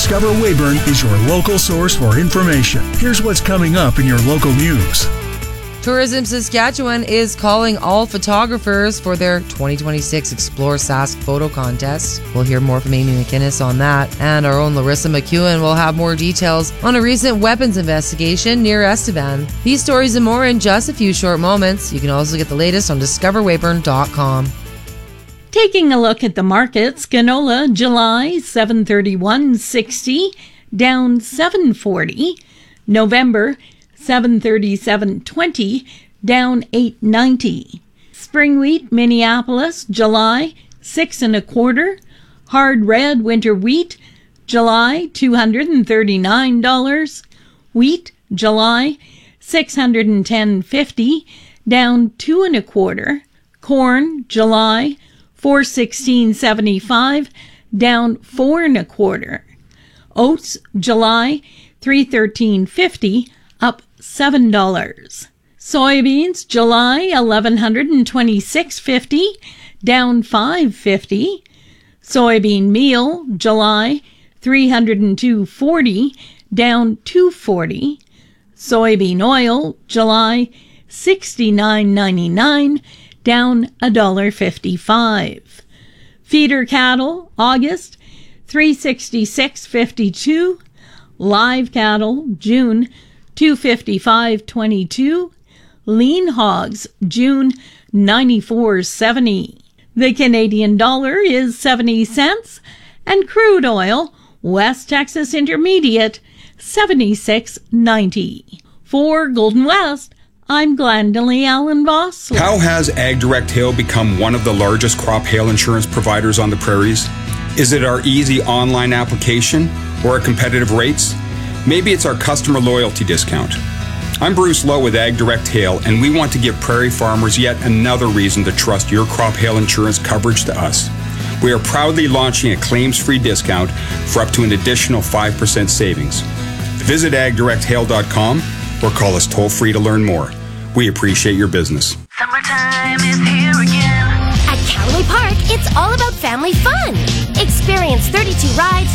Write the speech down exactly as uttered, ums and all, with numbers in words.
Discover Weyburn is your local source for information. Here's what's coming up in your local news. Tourism Saskatchewan is calling all photographers for their twenty twenty-six Explore Sask photo contest. We'll hear more from Amy McInnes on that, and our own Larissa McEwen will have more details on a recent weapons investigation near Estevan. These stories and more in just a few short moments. You can also get the latest on discover weyburn dot com. Taking a look at the markets, canola July seven thirty-one sixty, down seven forty. November seven thirty-seven twenty, down eight ninety. Spring wheat Minneapolis July six and a quarter. Hard red winter wheat July two hundred thirty-nine dollars. Wheat July six hundred ten fifty, down two and a quarter. Corn July four sixteen seventy-five, down four and a quarter. Oats July three thirteen fifty, up seven dollars. Soybeans July eleven twenty-six fifty, down five fifty. Soybean meal July three hundred two forty, down two forty. Soybean oil July sixty-nine ninety-nine, down one dollar fifty-five. Feeder cattle August three sixty-six fifty-two. Live cattle June two fifty-five twenty-two. Lean hogs June ninety-four seventy. The Canadian dollar is seventy cents, and crude oil West Texas Intermediate seventy-six ninety. For Golden West, I'm Glendalee Allen Voss. How has AgDirect Hail become one of the largest crop hail insurance providers on the prairies? Is it our easy online application or our competitive rates? Maybe it's our customer loyalty discount. I'm Bruce Lowe with AgDirect Hail, and we want to give prairie farmers yet another reason to trust your crop hail insurance coverage to us. We are proudly launching a claims-free discount for up to an additional five percent savings. Visit ag direct hail dot com or call us toll-free to learn more. We appreciate your business. Summertime is here again. At Callaway Park, it's all about family fun. Experience thirty-two rides,